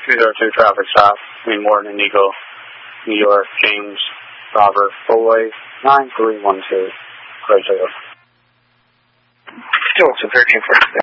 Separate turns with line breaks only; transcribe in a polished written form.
202 traffic stop between Morton and Eagle, New York, James, Robert, Boy, 9312. Great deal.
Still, it's a 1346.